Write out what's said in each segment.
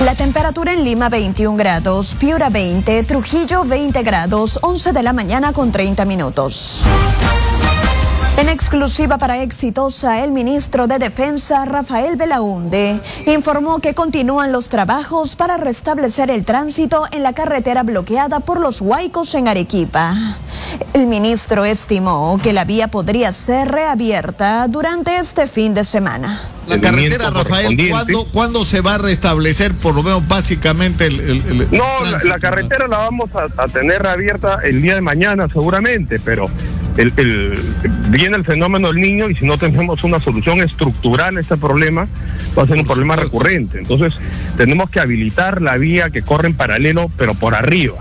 La temperatura en Lima 21 grados, Piura 20, Trujillo 20 grados, 11 de la mañana con 30 minutos. En exclusiva para Exitosa, el ministro de Defensa, Rafael Belaúnde, informó que continúan los trabajos para restablecer el tránsito en la carretera bloqueada por los huaicos en Arequipa. El ministro estimó que la vía podría ser reabierta durante este fin de semana. La carretera, Rafael, ¿cuándo se va a restablecer, por lo menos básicamente el No, la carretera la vamos a tener reabierta el día de mañana seguramente, pero viene el fenómeno del Niño y si no tenemos una solución estructural a este problema, va a ser un problema recurrente. Entonces, tenemos que habilitar la vía que corre en paralelo, pero por arriba.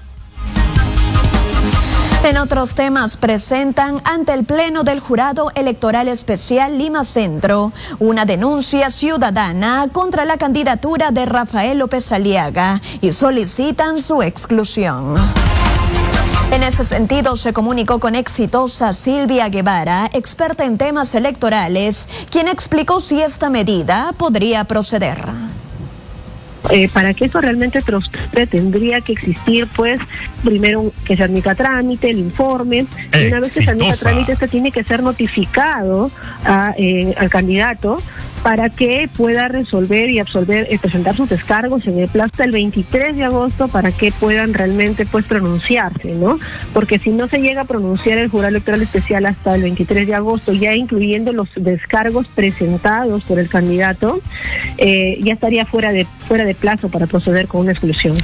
En otros temas, presentan ante el Pleno del Jurado Electoral Especial Lima Centro una denuncia ciudadana contra la candidatura de Rafael López Aliaga y solicitan su exclusión. En ese sentido, se comunicó con Exitosa Silvia Guevara, experta en temas electorales, quien explicó si esta medida podría proceder. Para que eso realmente prospere tendría que existir, pues, primero que se admita a trámite, el informe, y una vez que se admita a trámite, este tiene que ser notificado al candidato para que pueda resolver y presentar sus descargos en el plazo del 23 de agosto para que puedan realmente, pues, pronunciarse, ¿no? Porque si no se llega a pronunciar el Jurado Electoral Especial hasta el 23 de agosto, ya incluyendo los descargos presentados por el candidato, ya estaría fuera de plazo para proceder con una exclusión.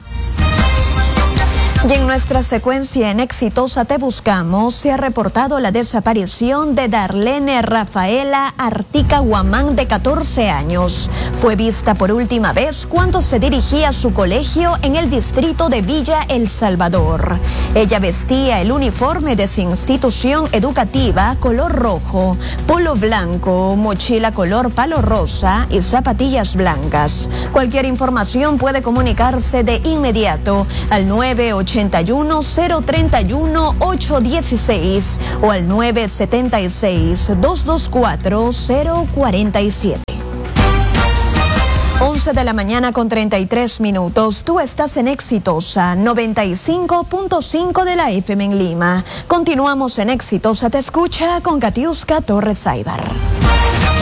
Y en nuestra secuencia en Exitosa Te Buscamos, se ha reportado la desaparición de Darlene Rafaela Artica Guamán, de 14 años. Fue vista por última vez cuando se dirigía a su colegio en el distrito de Villa El Salvador. Ella vestía el uniforme de su institución educativa color rojo, polo blanco, mochila color palo rosa y zapatillas blancas. Cualquier información puede comunicarse de inmediato al 981-031-816 o al 976-224-047. 11 de la mañana con 33 minutos. Tú estás en Exitosa 95.5 de la FM en Lima. Continuamos en Exitosa Te Escucha con Katiuska Torres Aybar.